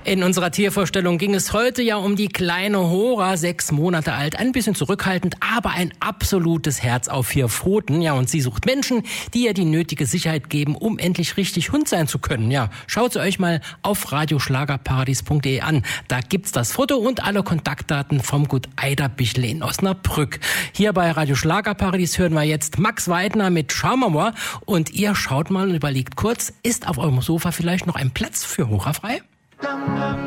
In unserer Tiervorstellung ging es heute ja um die kleine Hora, 6 Monate alt, ein bisschen zurückhaltend, aber ein absolutes Herz auf 4 Pfoten. Ja, und sie sucht Menschen, die ihr die nötige Sicherheit geben, um endlich richtig Hund sein zu können. Ja, schaut sie euch mal auf radioschlagerparadies.de an. Da gibt's das Foto und alle Kontaktdaten vom Gut Eiderbichle in Osnabrück. Hier bei Radio Schlagerparadies hören wir jetzt Max Weidner mit Schaumauer. Und ihr schaut mal und überlegt kurz, ist auf eurem Sofa vielleicht noch ein Platz für Hora frei?